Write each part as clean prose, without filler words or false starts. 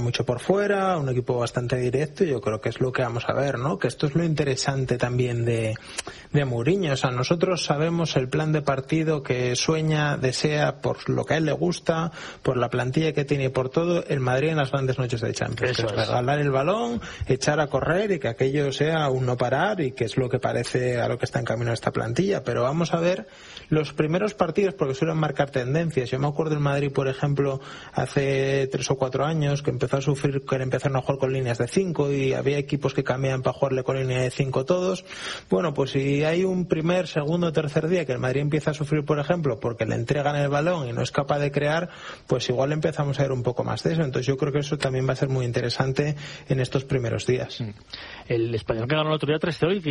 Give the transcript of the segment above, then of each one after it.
mucho por fuera, un equipo bastante directo, y yo creo que es lo que vamos a ver, ¿no? Que esto es lo interesante también de Mourinho. O sea, nosotros sabemos el plan de partido que sueña, desea, por lo que a él le gusta, por la plantilla que tiene y por todo, el Madrid en las grandes noches de Champions. Eso que es regalar el balón, echar a correr y que aquello sea un no parar, y que es lo que parece a lo que está en camino esta plantilla. Pero vamos a ver los primeros partidos, porque suelen marcar tendencias. Yo me acuerdo del Madrid, por ejemplo, hace 3 o 4 años, que empezó a sufrir, que empezaron a jugar con líneas de 5 y había equipos que cambiaban para jugarle con línea de 5 todos. Bueno, pues si hay un primer, segundo, tercer día que el Madrid empieza a sufrir, por ejemplo, porque le entregan el balón y no es capaz de crear, pues igual empezamos a ver un poco más de eso. Entonces yo creo que eso también va a ser muy interesante en estos primeros días. El Español que ganó el otro día 3-0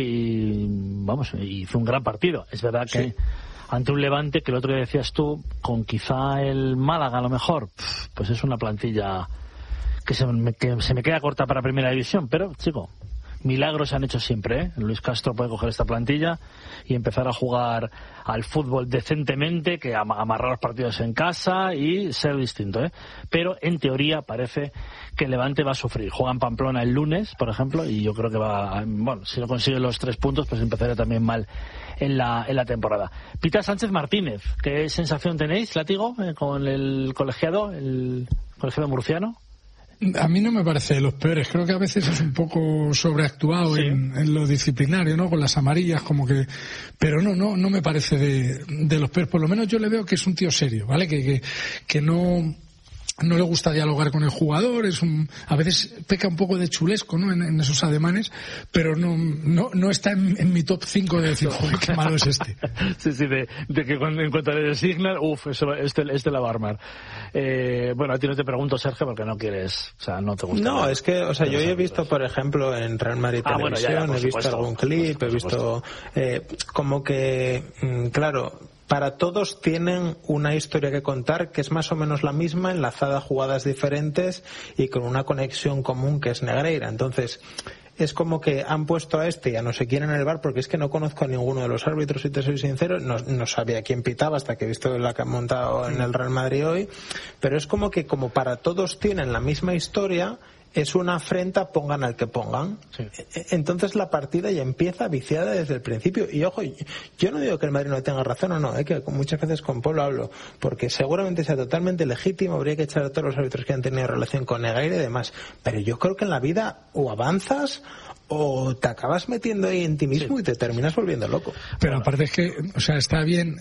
y hizo un gran partido. Es verdad que sí, ante un Levante que el otro día decías tú, con quizá el Málaga a lo mejor, pues es una plantilla que se me queda corta para Primera División, pero chico, milagros se han hecho siempre, ¿eh? Luis Castro puede coger esta plantilla y empezar a jugar al fútbol decentemente, que amarrar los partidos en casa y ser distinto, ¿eh? Pero en teoría parece que el Levante va a sufrir. Juega en Pamplona el lunes, por ejemplo, y yo creo que si no consigue los 3 puntos, pues empezará también mal en la temporada. Pita Sánchez Martínez, ¿qué sensación tenéis, Látigo, con el colegiado murciano? A mí no me parece de los peores. Creo que a veces es un poco sobreactuado en lo disciplinario, ¿no? Con las amarillas, como que... Pero no me parece de los peores. Por lo menos yo le veo que es un tío serio, ¿vale? Que no le gusta dialogar con el jugador, a veces peca un poco de chulesco, ¿no? En esos ademanes, pero no está en mi top 5 de decir, joder, qué malo es este. Sí, de que en cuanto le designan, este la va a armar. Bueno, a ti no te pregunto, Sergio, porque no quieres, o sea, no te gusta. No, es que, o sea, yo he visto, por ejemplo, en Real Madrid Televisión, he visto algún clip, he visto como que, claro, para todos tienen una historia que contar que es más o menos la misma, enlazada a jugadas diferentes y con una conexión común que es Negreira. Entonces, es como que han puesto a este y a no sé quién en el bar, porque es que no conozco a ninguno de los árbitros, si te soy sincero, no sabía quién pitaba hasta que he visto la que han montado en el Real Madrid hoy, pero es como que como para todos tienen la misma historia, es una afrenta, pongan al que pongan. Sí. Entonces la partida ya empieza viciada desde el principio. Y ojo, yo no digo que el Madrid no tenga razón o no, que muchas veces con Pablo hablo, porque seguramente sea totalmente legítimo, habría que echar a todos los árbitros que han tenido relación con Negreira y demás, pero yo creo que en la vida o avanzas o te acabas metiendo ahí en ti mismo y te terminas volviendo loco. Pero aparte es que, o sea, está bien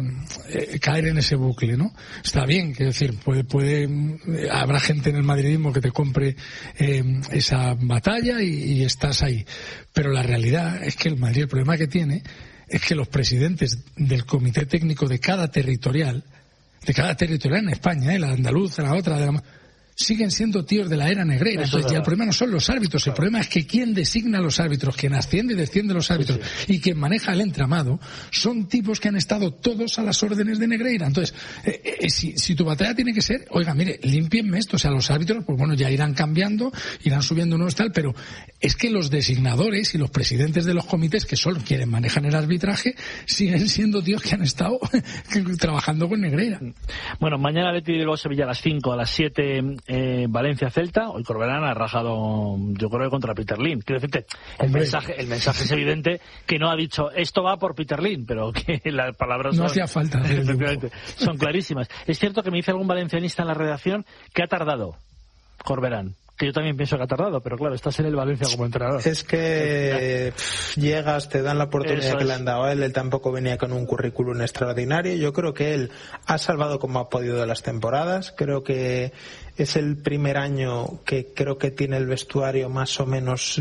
caer en ese bucle, ¿no? Está bien, quiero decir, habrá gente en el madridismo que te compre esa batalla y estás ahí. Pero la realidad es que el Madrid, el problema que tiene es que los presidentes del comité técnico de cada territorial en España, la andaluza, la otra, siguen siendo tíos de la era Negreira. Entonces ya el problema no son los árbitros, el problema es que quien designa a los árbitros, quien asciende y desciende a los árbitros y quien maneja el entramado son tipos que han estado todos a las órdenes de Negreira. Entonces, si tu batalla tiene que ser, oiga, mire, límpienme esto, o sea, los árbitros, pues bueno, ya irán cambiando, irán subiendo nuevos tal, pero es que los designadores y los presidentes de los comités, que son quienes manejan el arbitraje, siguen siendo tíos que han estado trabajando con Negreira. Bueno, mañana Atleti de Bilbao Sevilla a las 5, a las 7 Valencia-Celta. Hoy Corberán ha rajado, yo creo que contra Peter Lim. Quiero decirte, el mensaje es evidente, que no ha dicho esto va por Peter Lim, pero que las palabras no hacía falta. Son clarísimas. Es cierto que me dice algún valencianista en la redacción que ha tardado Corberán, que yo también pienso que ha tardado, pero claro, estás en el Valencia como entrenador. Es que llegas, te dan la oportunidad que le han dado a él. Él tampoco venía con un currículum extraordinario. Yo creo que él ha salvado como ha podido de las temporadas. Creo que es el primer año que creo que tiene el vestuario más o menos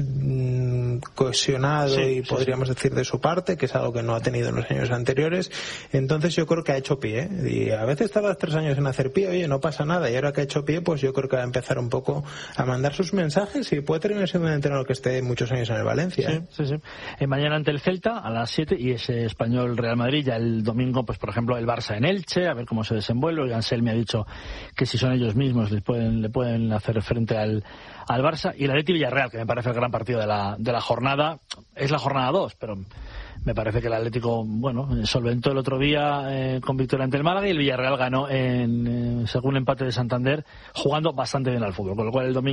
cohesionado podríamos decir de su parte, que es algo que no ha tenido en los años anteriores. Entonces yo creo que ha hecho pie, y a veces tardas 3 años en hacer pie, oye, no pasa nada, y ahora que ha hecho pie, pues yo creo que va a empezar un poco a mandar sus mensajes y puede terminar siendo un entrenador que esté muchos años en el Valencia. Sí. Mañana ante el Celta a las 7 y ese Español Real Madrid. Ya el domingo, pues por ejemplo, el Barça en Elche, a ver cómo se desenvuelve. Gansel me ha dicho que si son ellos mismos le pueden hacer frente al Barça. Y el Atleti Villarreal, que me parece el gran partido de la jornada. Es la jornada 2, pero me parece que el Atlético, solventó el otro día con victoria ante el Málaga, y el Villarreal ganó según empate de Santander, jugando bastante bien al fútbol, con lo cual el domingo